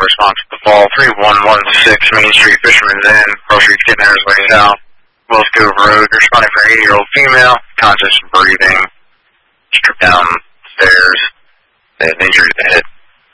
response to the fall. 3116 Main Street, Fisherman's Inn, Pearl Street's getting there his way south. Wells Cove Road, responding for an 80-year-old female, conscious and breathing, stripped down stairs, they had an injury to the head